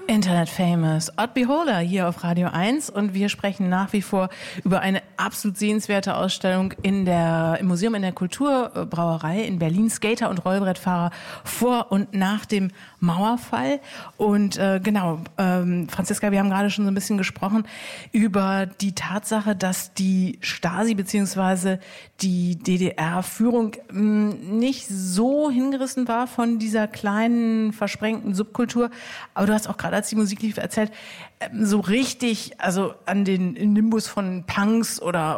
Internet Famous, Odd Beholder hier auf Radio 1 und wir sprechen nach wie vor über eine absolut sehenswerte Ausstellung im Museum in der Kulturbrauerei in Berlin, Skater und Rollbrettfahrer vor und nach dem Mauerfall. Und Franziska, wir haben gerade schon so ein bisschen gesprochen über die Tatsache, dass die Stasi bzw. die DDR-Führung nicht so hingerissen war von dieser kleinen, versprengten Subkultur. Aber du hast auch gerade, als die Musik lief, erzählt, so richtig, also an den Nimbus von Punks oder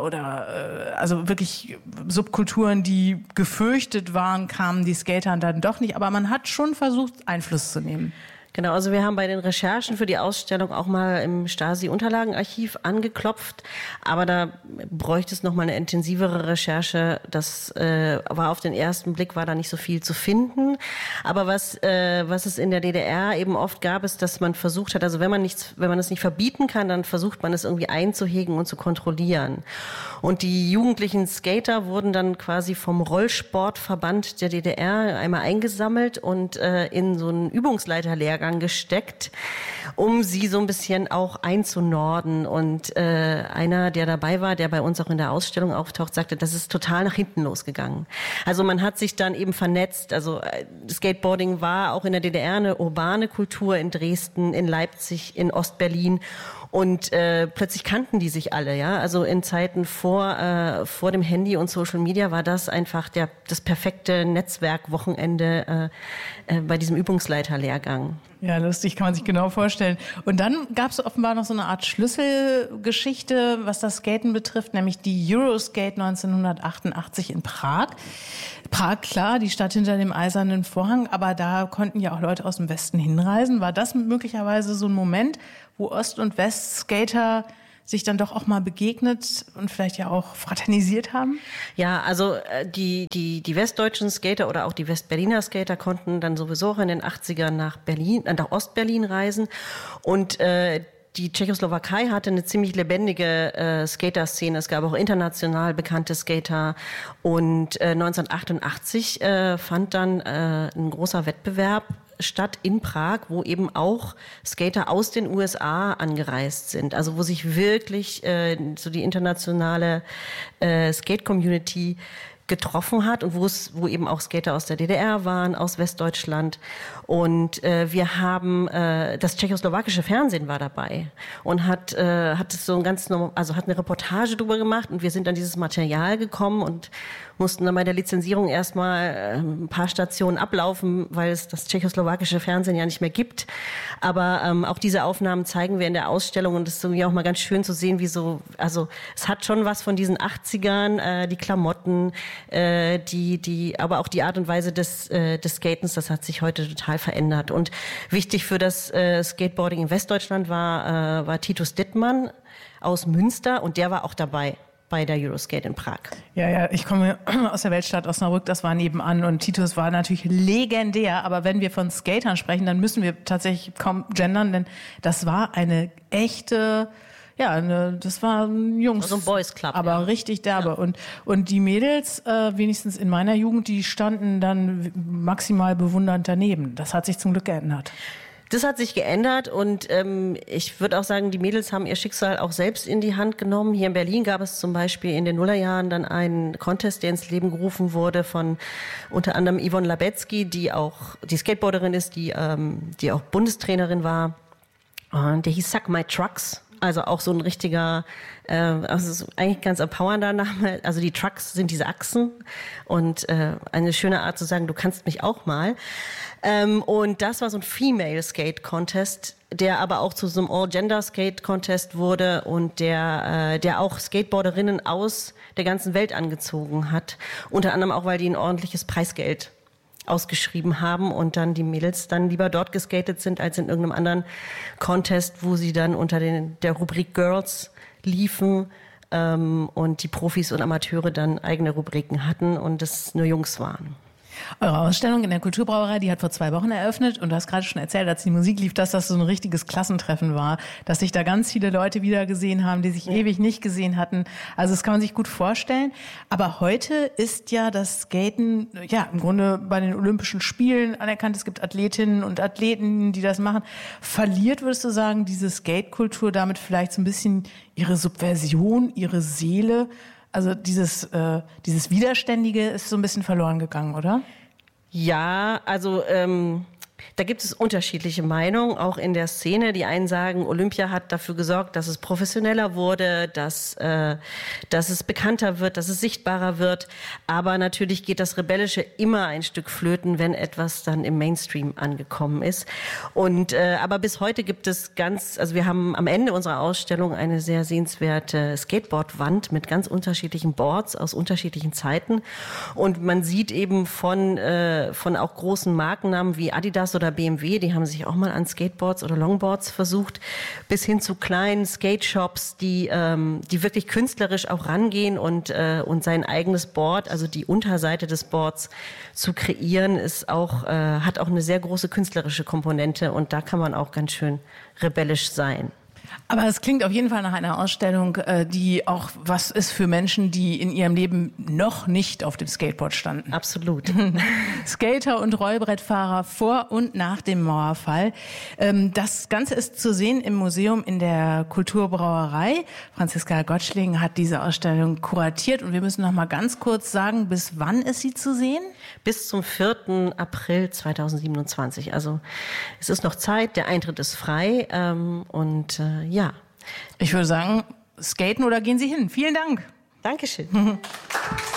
also wirklich Subkulturen, die gefürchtet waren, kamen die Skater dann doch nicht. Aber man hat schon versucht, Einfluss zu nehmen. Genau, also wir haben bei den Recherchen für die Ausstellung auch mal im Stasi-Unterlagenarchiv angeklopft, aber da bräuchte es noch mal eine intensivere Recherche. Das war auf den ersten Blick, war da nicht so viel zu finden. Aber was es in der DDR eben oft gab, ist, dass man versucht hat, also wenn man es nicht verbieten kann, dann versucht man es irgendwie einzuhegen und zu kontrollieren. Und die jugendlichen Skater wurden dann quasi vom Rollsportverband der DDR einmal eingesammelt und in so einen Übungsleiterlehrgang gesteckt, um sie so ein bisschen auch einzunorden. Und einer, der dabei war, der bei uns auch in der Ausstellung auftaucht, sagte, das ist total nach hinten losgegangen. Also man hat sich dann eben vernetzt. Also Skateboarding war auch in der DDR eine urbane Kultur, in Dresden, in Leipzig, in Ostberlin. Und plötzlich kannten die sich alle, ja. Also in Zeiten vor dem Handy und Social Media war das einfach das perfekte Netzwerkwochenende bei diesem Übungsleiterlehrgang. Ja, lustig, kann man sich genau vorstellen. Und dann gab es offenbar noch so eine Art Schlüsselgeschichte, was das Skaten betrifft, nämlich die Euroskate 1988 in Prag. Prag, klar, die Stadt hinter dem Eisernen Vorhang, aber da konnten ja auch Leute aus dem Westen hinreisen. War das möglicherweise so ein Moment, wo Ost- und West-Skater sich dann doch auch mal begegnet und vielleicht ja auch fraternisiert haben? Ja, also die westdeutschen Skater oder auch die Westberliner Skater konnten dann sowieso auch in den 80ern nach Ostberlin reisen und die Tschechoslowakei hatte eine ziemlich lebendige Skater-Szene. Es gab auch international bekannte Skater. Und 1988 fand dann ein großer Wettbewerb statt in Prag, wo eben auch Skater aus den USA angereist sind. Also wo sich wirklich so die internationale Skate-Community getroffen hat und wo eben auch Skater aus der DDR waren, aus Westdeutschland. Und wir haben das tschechoslowakische Fernsehen war dabei und hat es so hat eine Reportage drüber gemacht und wir sind an dieses Material gekommen und mussten dann bei der Lizenzierung erstmal ein paar Stationen ablaufen, weil es das tschechoslowakische Fernsehen ja nicht mehr gibt. Aber auch diese Aufnahmen zeigen wir in der Ausstellung und es ist irgendwie auch mal ganz schön zu sehen, also es hat schon was von diesen 80ern, die Klamotten, aber auch die Art und Weise des Skatens, das hat sich heute total verändert. Und wichtig für das Skateboarding in Westdeutschland war Titus Dittmann aus Münster und der war auch dabei bei der Euroskate in Prag. Ja, ich komme aus der Weltstadt Osnabrück, das war nebenan und Titus war natürlich legendär, aber wenn wir von Skatern sprechen, dann müssen wir tatsächlich kaum gendern, denn das war eine echte, das war ein Jungs. So ein Boys Club. Aber ja. Richtig derbe. Ja. Und die Mädels, wenigstens in meiner Jugend, die standen dann maximal bewundernd daneben. Das hat sich zum Glück geändert. Das hat sich geändert und ich würde auch sagen, die Mädels haben ihr Schicksal auch selbst in die Hand genommen. Hier in Berlin gab es zum Beispiel in den Nullerjahren dann einen Contest, der ins Leben gerufen wurde von unter anderem Yvonne Labetzky, die auch die Skateboarderin ist, die auch Bundestrainerin war. Und der hieß Suck My Trucks. Also auch so ein richtiger, also eigentlich ganz empowernder Name. Also die Trucks sind diese Achsen und eine schöne Art zu sagen, du kannst mich auch mal. Und das war so ein Female Skate Contest, der aber auch zu so einem All-Gender Skate Contest wurde und der auch Skateboarderinnen aus der ganzen Welt angezogen hat. Unter anderem auch, weil die ein ordentliches Preisgeld ausgeschrieben haben und dann die Mädels dann lieber dort geskatet sind als in irgendeinem anderen Contest, wo sie dann unter der Rubrik Girls liefen und die Profis und Amateure dann eigene Rubriken hatten und es nur Jungs waren. Eure Ausstellung in der Kulturbrauerei, die hat vor 2 Wochen eröffnet und du hast gerade schon erzählt, als die Musik lief, dass das so ein richtiges Klassentreffen war, dass sich da ganz viele Leute wieder gesehen haben, die sich ewig nicht gesehen hatten. Also das kann man sich gut vorstellen. Aber heute ist ja das Skaten ja im Grunde bei den Olympischen Spielen anerkannt. Es gibt Athletinnen und Athleten, die das machen. Verliert, würdest du sagen, diese Skate-Kultur damit vielleicht so ein bisschen ihre Subversion, ihre Seele? Also dieses Widerständige ist so ein bisschen verloren gegangen, oder? Ja, also da gibt es unterschiedliche Meinungen, auch in der Szene. Die einen sagen, Olympia hat dafür gesorgt, dass es professioneller wurde, dass es bekannter wird, dass es sichtbarer wird. Aber natürlich geht das Rebellische immer ein Stück flöten, wenn etwas dann im Mainstream angekommen ist. Und aber bis heute gibt es also wir haben am Ende unserer Ausstellung eine sehr sehenswerte Skateboardwand mit ganz unterschiedlichen Boards aus unterschiedlichen Zeiten. Und man sieht eben von auch großen Markennamen wie Adidas oder BMW, die haben sich auch mal an Skateboards oder Longboards versucht, bis hin zu kleinen Skate-Shops, die wirklich künstlerisch auch rangehen und sein eigenes Board, also die Unterseite des Boards zu kreieren, hat auch eine sehr große künstlerische Komponente und da kann man auch ganz schön rebellisch sein. Aber es klingt auf jeden Fall nach einer Ausstellung, die auch was ist für Menschen, die in ihrem Leben noch nicht auf dem Skateboard standen. Absolut. Skater und Rollbrettfahrer vor und nach dem Mauerfall. Das Ganze ist zu sehen im Museum in der Kulturbrauerei. Franziska Gottschling hat diese Ausstellung kuratiert und wir müssen noch mal ganz kurz sagen, bis wann ist sie zu sehen? Bis zum 4. April 2027. Also es ist noch Zeit, der Eintritt ist frei ja. Ich würde sagen, skaten oder gehen Sie hin. Vielen Dank. Dankeschön.